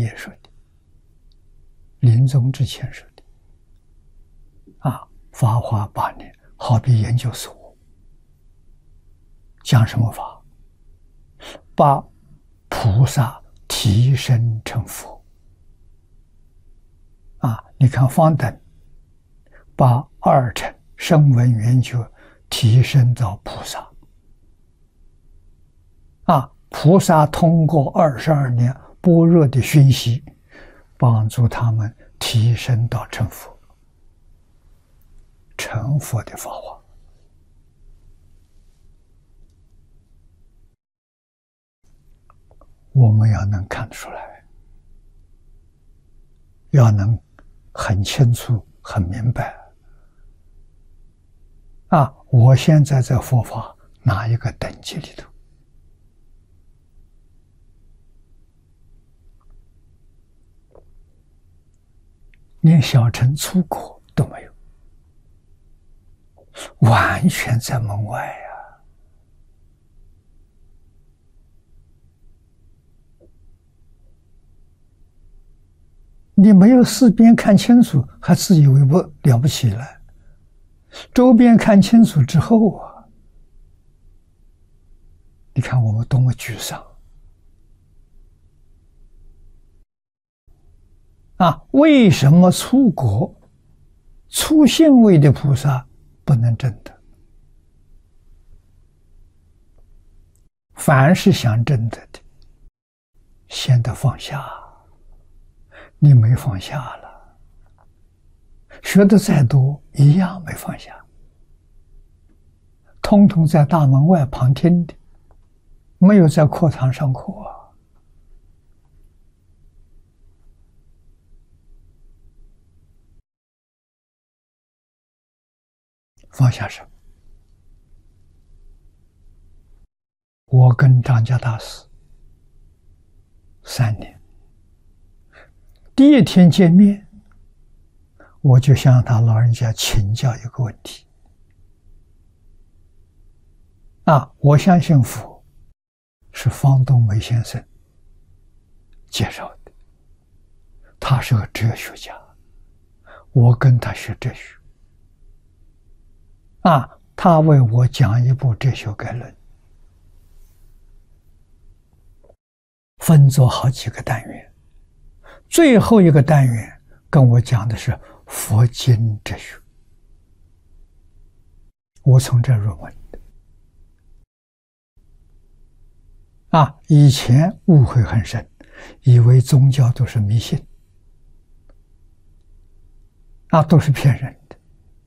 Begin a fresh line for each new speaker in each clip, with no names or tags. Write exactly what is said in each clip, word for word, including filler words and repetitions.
烈说的，临终之前说的。啊，法华八年，好比研究所，讲什么法？把菩萨提升成佛。啊，你看方等，把二乘声闻缘觉提升到菩萨。啊，菩萨通过二十二年般若的熏习，帮助他们提升到成佛。成佛的法华，我们要能看出来，要能很清楚、很明白。啊，我现在在佛法哪一个等级里头？连小乘出国都没有，完全在门外呀！你没有四边看清楚，还自以为不了不起了。周边看清楚之后啊，你看我们多么沮丧啊！为什么出国出现位的菩萨不能证得？凡是想证得的，先得放下。你没放下了，学的再多一样没放下，通通在大门外旁听的，没有在课堂上课啊。放下什么？我跟张家大师三年，第一天见面，我就向他老人家请教一个问题。啊，我相信佛是方东梅先生介绍的，他是个哲学家，我跟他学哲学。啊，他为我讲一部哲学概论，分作好几个单元，最后一个单元跟我讲的是佛经哲学，我从这入门的。啊，以前误会很深，以为宗教都是迷信，啊，都是骗人的。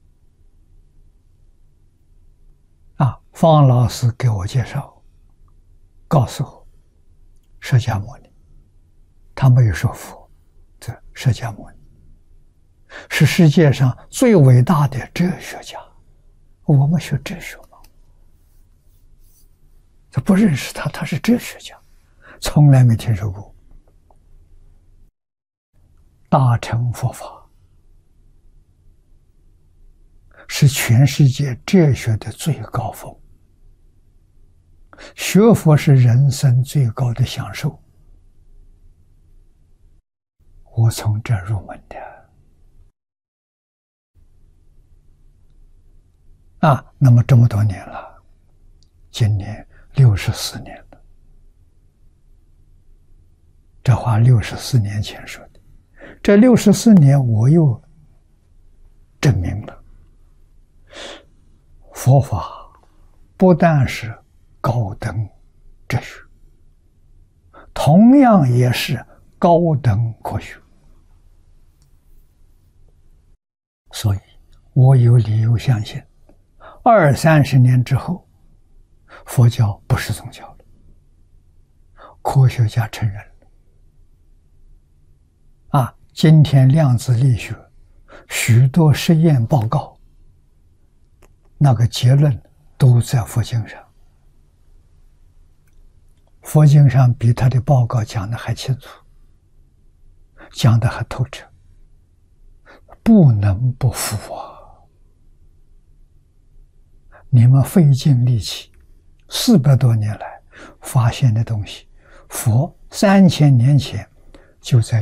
啊，方老师给我介绍，告诉我，释迦牟尼，他没有说佛，这释迦牟尼是世界上最伟大的哲学家。我们学哲学吗？他不认识他，他是哲学家，从来没听说过。大乘佛法是全世界哲学的最高峰，学佛是人生最高的享受。我从这入门的。啊，那么这么多年了，今年六十四年了。这话六十四年前说的，这六十四年我又证明了，佛法不但是高等哲学，同样也是高等科学。所以我有理由相信，二三十年之后，佛教不是宗教了，科学家承认了。啊，今天量子力学许多实验报告，那个结论都在佛经上，佛经上比他的报告讲的还清楚，讲的还透彻，不能不服啊！你们费尽力气，四百多年来发现的东西，佛三千年前就在